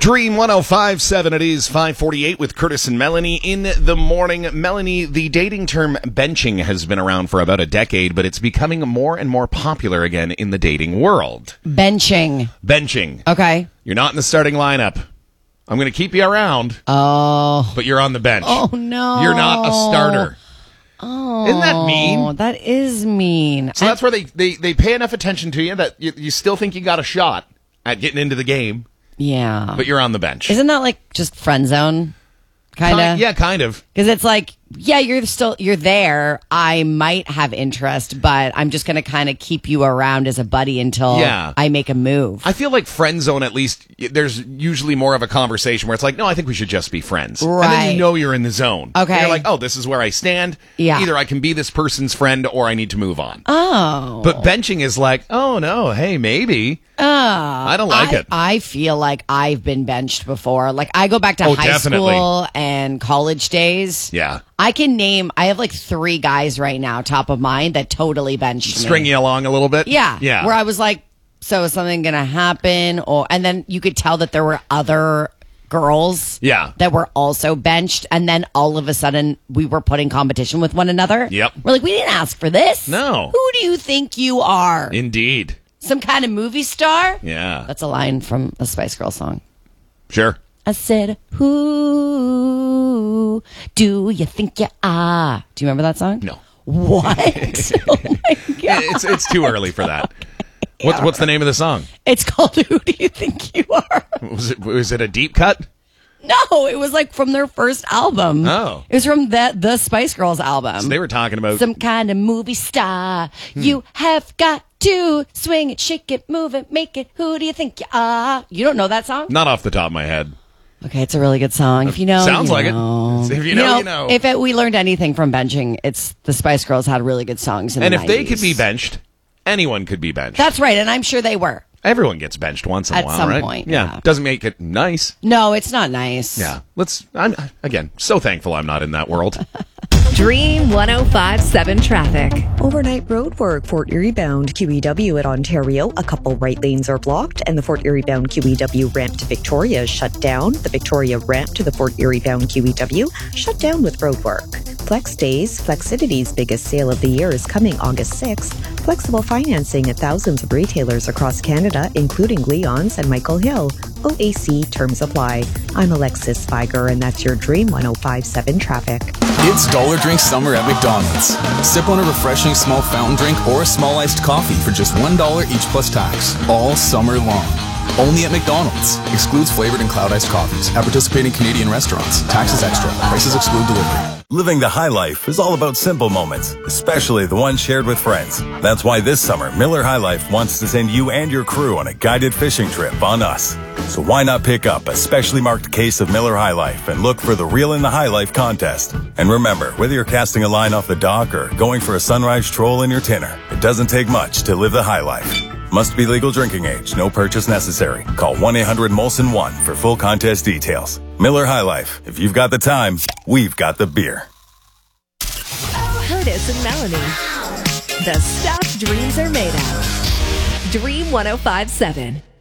Dream 105.7, it is 5:48 with Curtis and Melanie in the morning. Melanie, the dating term benching has been around for about a decade, but it's becoming more and more popular again in the dating world. Benching. Okay. You're not in the starting lineup. I'm going to keep you around. Oh. But you're on the bench. Oh, no. You're not a starter. Oh. Isn't that mean? That is mean. So that's where they pay enough attention to you that you still think you got a shot at getting into the game. Yeah. But you're on the bench. Isn't that like just friend zone? Kind of? Yeah, kind of. Because it's like, yeah, you're there. I might have interest, but I'm just going to kind of keep you around as a buddy until I make a move. I feel like friend zone, at least, there's usually more of a conversation where it's like, no, I think we should just be friends. Right. And then you know you're in the zone. Okay. And you're like, oh, this is where I stand. Yeah. Either I can be this person's friend or I need to move on. Oh. But benching is like, oh, no, hey, maybe. I don't like it. I feel like I've been benched before. Like, I go back to high school and college days. Yeah. I have like 3 guys right now, top of mind, that totally benched me. String you along a little bit? Yeah. Yeah. Where I was like, so is something going to happen? And then you could tell that there were other girls that were also benched. And then all of a sudden, we were putting competition with one another. Yep. We're like, we didn't ask for this. No. Who do you think you are? Indeed. Some kind of movie star? Yeah. That's a line from a Spice Girls song. Sure. I said, who do you think you are? Do you remember that song? No. What? Oh my God. It's too early for that. What's the name of the song? It's called Who Do You Think You Are? Was it a deep cut? No, it was like from their first album. Oh. It was from the Spice Girls album. So they were talking about some kind of movie star. You have got to swing it, shake it, move it, make it. Who do you think you are? You don't know that song? Not off the top of my head. Okay, it's a really good song. If you know, sounds like know. It. If you know, you know. If we learned anything from benching, it's the Spice Girls had really good songs in the 90s. And if they could be benched, anyone could be benched. That's right, and I'm sure they were. Everyone gets benched once in a while, at some right? point. Yeah, doesn't make it nice. No, it's not nice. Yeah, I'm again so thankful I'm not in that world. Dream 105.7 traffic. Overnight road work, Fort Erie bound QEW at Ontario. A couple right lanes are blocked, and the Fort Erie bound QEW ramp to Victoria is shut down. The Victoria ramp to the Fort Erie bound QEW shut down with road work. Flex Days, Flexidity's biggest sale of the year, is coming August 6th. Flexible financing at thousands of retailers across Canada, including Leon's and Michael Hill. OAC terms apply. I'm Alexis Spiger, and that's your Dream 105.7 traffic. It's Dollar Drink Summer at McDonald's. Sip on a refreshing small fountain drink or a small iced coffee for just $1 each plus tax, all summer long. Only at McDonald's. Excludes flavored and cloud iced coffees. At participating Canadian restaurants. Taxes extra. Prices exclude delivery. Living the high life is all about simple moments, especially the ones shared with friends. That's why this summer, Miller High Life wants to send you and your crew on a guided fishing trip on us. So why not pick up a specially marked case of Miller High Life and look for the Reel in the High Life contest. And remember, whether you're casting a line off the dock or going for a sunrise stroll in your tinner, it doesn't take much to live the high life. Must be legal drinking age. No purchase necessary. Call 1-800-MOLSON-1 for full contest details. Miller High Life. If you've got the time, we've got the beer. Curtis and Melanie. The stuff dreams are made of. Dream 105.7.